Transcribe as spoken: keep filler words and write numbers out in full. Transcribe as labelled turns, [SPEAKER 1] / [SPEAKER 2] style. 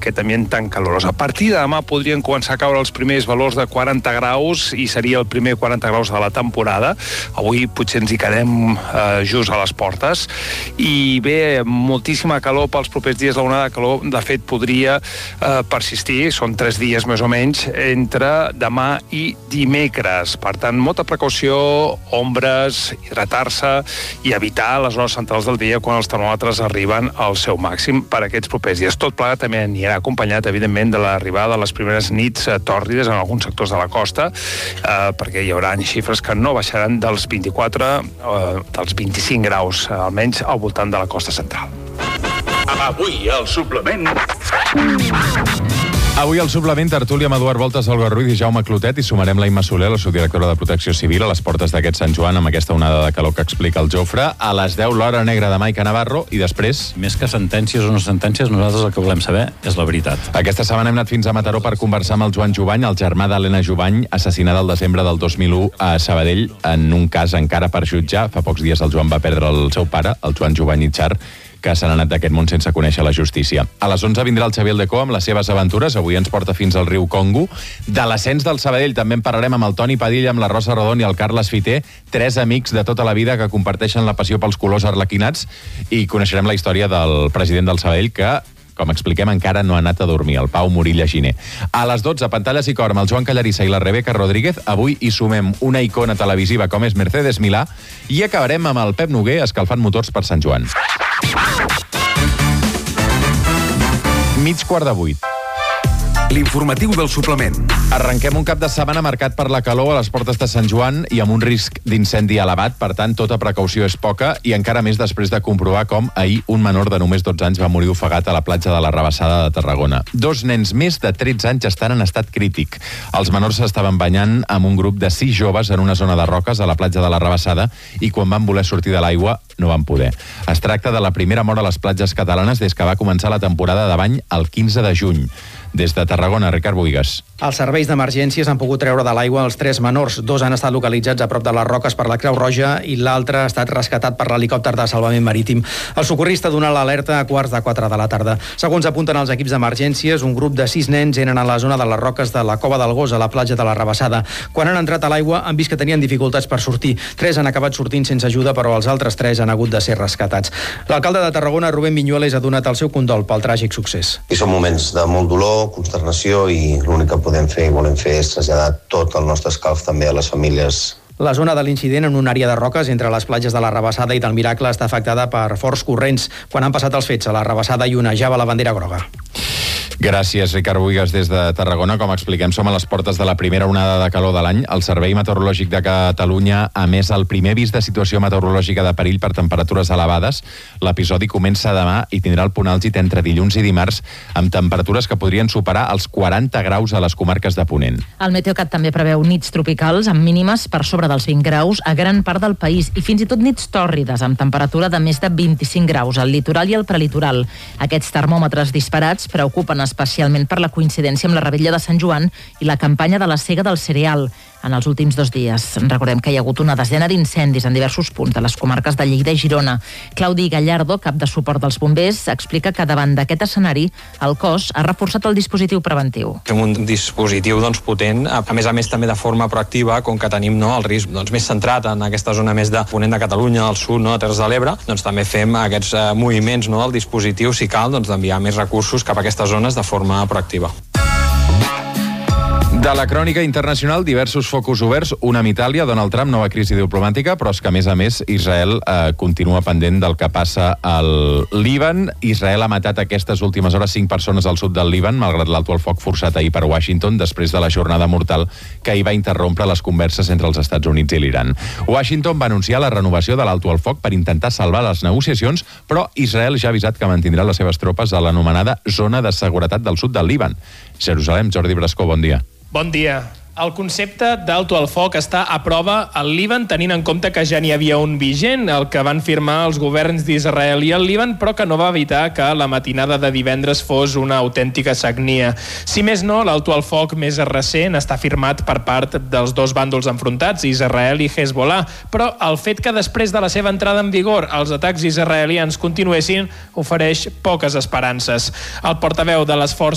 [SPEAKER 1] aquest ambient tan calorós. A partir de demà podrien començar a caure els primers valors de quaranta graus i seria el primer quaranta graus de la temporada. Avui potser ens hi quedem eh, just a les portes. I bé, moltíssima calor pels propers dies. L'onada de calor, de fet, podria eh, persistir, són tres dies més o menys, entre demà i dimecres. Per tant, molta precaució, ombres, hidratar-se i evitar les hores centrals del dia quan els termòmetres arriben al seu màxim per aquests propers dies. Tot plegat també anirà acompanyat, evidentment, de l'arribada de les primeres nits eh, tòrrides en alguns sectors de la costa, eh, perquè hi haurà xifres que no baixaran dels vint-i-quatre, eh, dels vint-i-cinc graus, eh, almenys al voltant de la costa central.
[SPEAKER 2] Avui, al suplement...
[SPEAKER 3] Avui al suplement, tertúlia amb Eduard Voltes, Olga Ruiz i Jaume Clotet, i sumarem la Imma Soler, la subdirectora de Protecció Civil, a les portes d'aquest Sant Joan, amb aquesta onada de calor que explica el Jofre. A les deu, l'hora negra de Maica Navarro, i després...
[SPEAKER 4] Més que sentències o no sentències, nosaltres el que volem saber és la veritat.
[SPEAKER 3] Aquesta setmana hem anat fins a Mataró per conversar amb el Joan Jubany, el germà d'Helena Jubany, assassinada el desembre del dos mil u a Sabadell, en un cas encara per jutjar. Fa pocs dies el Joan va perdre el seu pare, el Joan Jubany Itxar, que s'han anat d'aquest món sense conèixer la justícia. A les onze vindrà el Xavier Aldecó amb les seves aventures. Avui ens porta fins al riu Congo. De l'ascens del Sabadell també en parlarem amb el Toni Padilla, amb la Rosa Rodon i el Carles Fiter, tres amics de tota la vida que comparteixen la passió pels colors arlequinats, i coneixerem la història del president del Sabadell, que, com expliquem, encara no ha anat a dormir, el Pau Morilla Giner. A les dotze, Pantalles i Cor, amb el Joan Callarissa i la Rebeca Rodríguez. Avui hi sumem una icona televisiva com és Mercedes Milà, i acabarem amb el Pep Noguer escalfant motors per Sant Joan. Mig quart de vuit.
[SPEAKER 2] L'informatiu del suplement.
[SPEAKER 3] Arrenquem un cap de setmana marcat per la calor a les portes de Sant Joan i amb un risc d'incendi elevat, per tant, tota precaució és poca, i encara més després de comprovar com ahir un menor de només dotze anys va morir ofegat a la platja de la Rabassada de Tarragona. Dos nens més de tretze anys estan en estat crític. Els menors s'estaven banyant amb un grup de sis joves en una zona de roques a la platja de la Rabassada, i quan van voler sortir de l'aigua no van poder. Es tracta de la primera mort a les platges catalanes des que va començar la temporada de bany el quinze de juny. Des de Tarragona, Ricard Boigas.
[SPEAKER 5] Els serveis d'emergències han pogut treure de l'aigua els tres menors. Dos han estat localitzats a prop de les roques per la Creu Roja i l'altre ha estat rescatat per l'helicòpter de salvament marítim. El socorrista ha donat l'alerta a quarts de quatre de la tarda. Segons apunten els equips d'emergències, un grup de sis nens eren a la zona de les roques de la Cova del Gos, a la platja de la Rabassada. Quan han entrat a l'aigua han vist que tenien dificultats per sortir. Tres han acabat sortint sense ajuda, però els altres tres han hagut de ser rescatats. L'alcalde de Tarragona, Rubén Viñuales, ha donat el seu condol pel tràgic succés.
[SPEAKER 6] I són moments de molt dolor, consternació, i l'únic que podem fer i volem fer és traslladar tot el nostre escalf també a les famílies.
[SPEAKER 5] La zona de l'incident, en una àrea de roques entre les platges de la Rabassada i del Miracle, està afectada per forts corrents. Quan han passat els fets, a la Rabassada i onejava la bandera groga.
[SPEAKER 3] Gràcies, Ricard Boigas, des de Tarragona. Com expliquem, som a les portes de la primera onada de calor de l'any. El Servei Meteorològic de Catalunya ha emès el primer avís de situació meteorològica de perill per temperatures elevades. L'episodi comença demà i tindrà el punt àlgid entre dilluns i dimarts, amb temperatures que podrien superar els quaranta graus a les comarques de Ponent.
[SPEAKER 7] El Meteocat també preveu nits tropicals amb mínimes per sobre dels vint graus a gran part del país i fins i tot nits tòrrides amb temperatura de més de vint-i-cinc graus al litoral i al prelitoral. Aquests termòmetres disparats preocupen especialment per la coincidència amb la Revetlla de Sant Joan i la campanya de la sega del cereal. En els últims dos dies, recordem que hi ha hagut una desena d'incendis en diversos punts de les comarques de Lleida i Girona. Claudi Gallardo, cap de suport dels bombers, explica que davant d'aquest escenari el cos ha reforçat el dispositiu preventiu.
[SPEAKER 8] Fem un dispositiu doncs, potent, a més a més també de forma proactiva, com que tenim no, el risc doncs, més centrat en aquesta zona més de ponent de Catalunya, al sud, no, a Terres de l'Ebre, doncs també fem aquests eh, moviments no, del dispositiu, si cal, doncs, d'enviar més recursos cap a aquestes zones de forma proactiva.
[SPEAKER 3] De la crònica internacional, diversos focus oberts, una amb Itàlia, Donald Trump, nova crisi diplomàtica, però és que, a més a més, Israel eh, continua pendent del que passa al Líban. Israel ha matat aquestes últimes hores cinc persones al sud del Líban, malgrat l'alto al foc forçat ahir per Washington, després de la jornada mortal que ahir va interrompre les converses entre els Estats Units i l'Iran. Washington va anunciar la renovació de l'alto al foc per intentar salvar les negociacions, però Israel ja ha avisat que mantindrà les seves tropes a l'anomenada zona de seguretat del sud del Líban. Jerusalem, Jordi Brascó, bon dia.
[SPEAKER 9] Bon dia. El concepte d'alto al foc està a prova al Líban, tenint en compte que ja n'hi havia un vigent, el que van firmar els governs d'Israel i el Líban, però que no va evitar que la matinada de divendres fos una autèntica sagnia. Si més no, l'alto al foc més recent està firmat per part dels dos bàndols enfrontats, Israel i Hezbollah, però el fet que després de la seva entrada en vigor els atacs israelians continuessin ofereix poques esperances. El portaveu de les forces